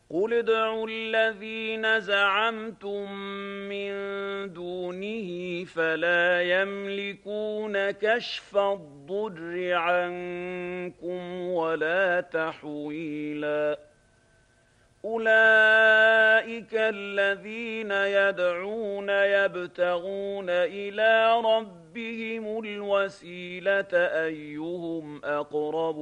قُلِ ادْعُوا الَّذِينَ زَعَمْتُم مِّن دُونِهِ فَلَا يَمْلِكُونَ كَشْفَ الضُّرِّ عَنكُمْ وَلَا تَحْوِيلًا أُولَٰئِكَ الَّذِينَ يَدْعُونَ يَبْتَغُونَ إِلَىٰ رَبِّهِمُ الْوَسِيلَةَ أَيُّهُمْ أَقْرَبُ